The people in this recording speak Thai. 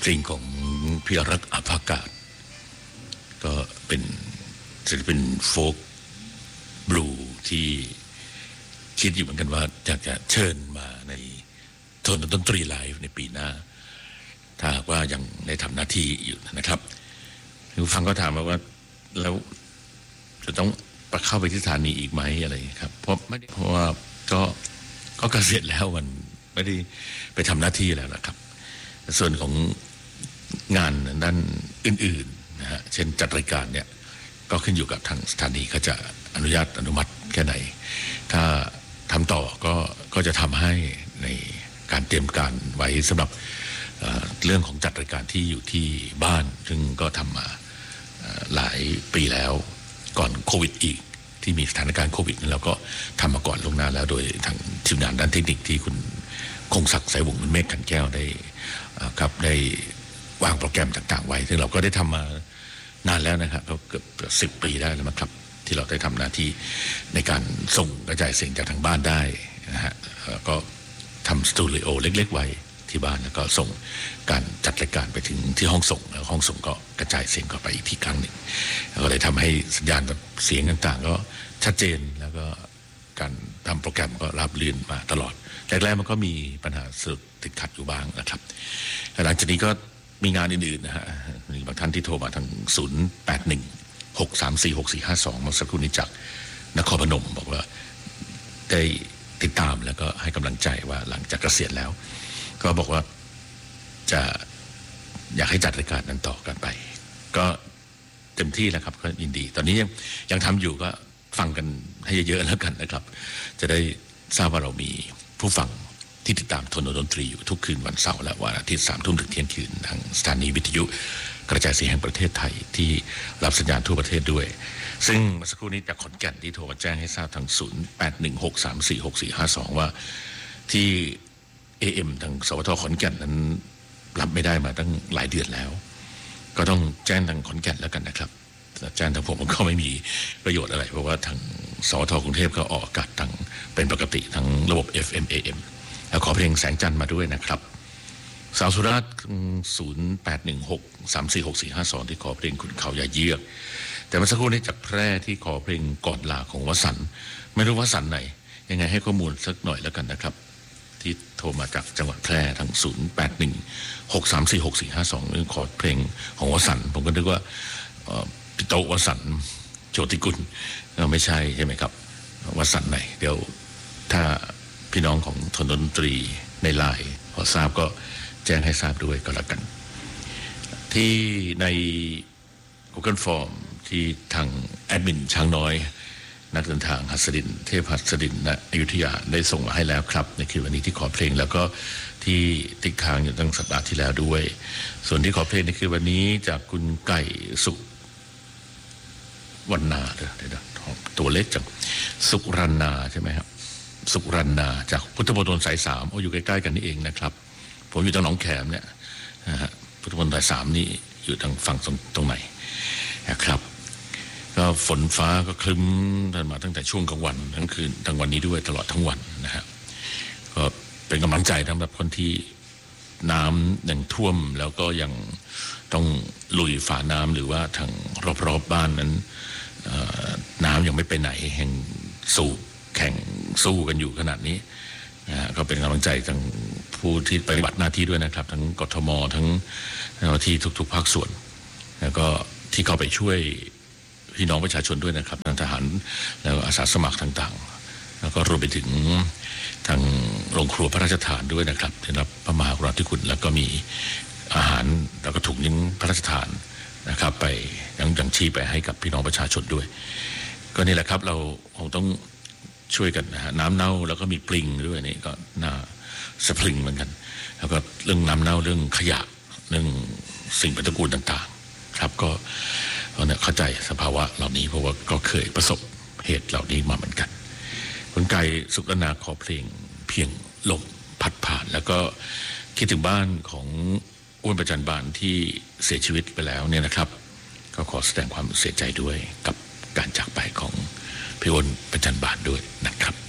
เพลงของพี่รักษ์อภากาศก็เป็นศิลปินโฟล์คบลูที่คิดอยู่เหมือนกันว่าอยากจะเชิญมาในโทนดนตรีไลฟ์ในปีหน้าถ้าว่ายังได้ทำหน้าที่อยู่นะครับผู้ฟังก็ถามมาว่าแล้วจะต้องเข้าไปที่สถานีอีกไหมอะไรครับเพราะว่าก็เกษียณแล้วมันไม่ได้ไปทำหน้าที่แล้วนะครับส่วนของงานด้านอื่นๆนะฮะเช่นจัดรายการเนี่ยก็ขึ้นอยู่กับทางสถานีเขาจะอนุมัติแค่ไหนถ้าทำต่อก็จะทำให้ในการเตรียมการไว้สำหรับเรื่องของจัดรายการที่อยู่ที่บ้านซึ่งก็ทำมาหลายปีแล้วก่อนโควิดอีกที่มีสถานการณ์โควิดแล้วก็ทำมาก่อนล่วงหน้าแล้วโดยทางทีมงานด้านเทคนิคที่คุณคงศักดิ์สายวงศ์เมฆขันแก้วได้ครับได้วางโปรแกรมต่างๆไว้ซึ่งเราก็ได้ทำมานานแล้วนะครับก็เกือบ10 ปีได้แล้วมั้งครับที่เราได้ทำหน้าที่ในการส่งกระจายเสียงจากทางบ้านได้นะฮะก็ทำสตูดิโอเล็กๆไว้ที่บ้านแล้วก็ส่งการจัดรายการไปถึงที่ห้องส่งแล้วห้องส่งก็กระจายเสียงเข้าไปอีกที่ครั้งหนึ่งก็เลยทำให้สัญญาณเสียงต่างๆก็ชัดเจนแล้วก็การทำโปรแกรมก็ราบรื่นมาตลอดแรกๆมันก็มีปัญหาสุดติดขัดอยู่บ้างนะครับหลังจากนี้ก็มีงานอื่นๆนะฮะมีบางท่านที่โทรมาทาง0816346452เมื่อสักครู่นี้จากนครพนมบอกว่าได้ติดตามแล้วก็ให้กำลังใจว่าหลังจากเกษียณแล้วก็บอกว่าจะอยากให้จัดรายการนั้นต่อกันไปก็เต็มที่แล้วครับก็ยินดีตอนนี้ยังทำอยู่ก็ฟังกันให้เยอะๆแล้วกันนะครับจะได้ทราบว่าเรามีผู้ฟังที่ติดตามโทนดนตรีอยู่ทุกคืนวันเสาร์และวันอาทิตย์3 ทุ่มถึงเที่ยงคืนทางสถานีวิทยุกระจายเสียงแห่งประเทศไทยที่รับสัญญาณทั่วประเทศด้วยซึ่งเมื่อสักครู่นี้จากขอนแก่นที่โทรมาแจ้งให้ทราบทาง0816346452ว่าที่ AM ทางสวทขอนแก่นนั้นรับไม่ได้มาตั้งหลายเดือนแล้วก็ต้องแจ้งทางขอนแก่นแล้วกันนะครับแจ้งทางผมก็ไม่มีประโยชน์อะไรเพราะว่าทางสวทกรุงเทพก็ออกอากาศทางเป็นปกติทั้งระบบ FM AM แล้วขอเพลงแสงจันทร์มาด้วยนะครับสาวสุราษฎร์0816346452ที่ขอเพลงขุนเขาอย่าเยือกแต่เมื่อสักครู่นี้จากแพร่ที่ขอเพลงก่อนลาของวสันต์ไม่รู้วสันต์ไหนยังไงให้ข้อมูลสักหน่อยแล้วกันนะครับที่โทรมาจากจังหวัดแพร่ทาง0816346452เรื่องขอเพลงของวสันต์ผมก็นึกว่าพี่โตวสันต์โชติกุลไม่ใช่ไหมครับวสันต์ไหนเดี๋ยวถ้าพี่น้องของโทนดนตรีในไลน์พอทราบก็แจ้งให้ทราบด้วยก็แล้วกันที่ใน Google Form ที่ทางแอดมินช้างน้อยนักเดินทางหัสดินเทพหัสดินณอยุธยาได้ส่งมาให้แล้วครับในคืนวันนี้ที่ขอเพลงแล้วก็ที่ติดค้างอยู่ตั้งสัปดาห์ที่แล้วด้วยส่วนที่ขอเพลงในคืนวันนี้จากคุณไก่สุวรรณาเดี๋ยวตัวเล็กจังสุรันนาใช่ไหมครับสุรันนาจากพุทธมณฑลสาย3อยู่ใกล้ๆกันนี่เองนะครับผมอยู่ทางหนองแขมเนี่ยนะฮะพุทธมณฑลสาย3นี่อยู่ทางฝั่งตรงไหนนะครับก็ฝนฟ้าก็คลึ้มมาตั้งแต่ช่วงกลางวันทั้งคืนทั้งวันนี้ด้วยตลอดทั้งวันนะฮะก็เป็นกำลังใจสำหรับคนที่น้ำยังท่วมแล้วก็ยังต้องลุยฝ่าน้ำหรือว่าทางรอบๆบ้านนั้นน้ำยังไม่ไปไหนแห่งสูบแข่งสู้กันอยู่ขนาดนี้นะฮะก็เป็นกำลังใจทั้งผู้ที่ปฏิบัติหน้าที่ด้วยนะครับทั้งกทมทั้งเจ้าหน้าที่ทุกๆภาคส่วนแล้วก็ที่เข้าไปช่วยพี่น้องประชาชนด้วยนะครับทางทหารแล้วอาสาสมัครต่างๆแล้วก็รวมไปถึงทางโรงครัวพระราชทานด้วยนะครับได้รับพระมหากรุณาธิคุณแล้วก็มีอาหารแล้วก็ถุงยังพระราชทานนะครับไปยังชีพไปให้กับพี่น้องประชาชนด้วยก็นี่แหละครับเราคงต้องช่วยกันนะฮะน้ำเน่าแล้วก็มีปลิงด้วยนี่ก็น่าสะพรึงเหมือนกันแล้วก็เรื่องน้ำเน่าเรื่องขยะเรื่องสิ่งปฏิกูลต่างๆครับก็เนี่ยเข้าใจสภาวะเหล่านี้เพราะว่าก็เคยประสบเหตุเหล่านี้มาเหมือนกันคุณไก่สุรนาขอเพลงเพียงลมพัดผ่านแล้วก็คิดถึงบ้านของอ้วนประจันบานที่เสียชีวิตไปแล้วเนี่ยนะครับก็ขอแสดงความเสียใจด้วยกับการจากไปของพี่อ้วนประจันบานด้วยนะครับ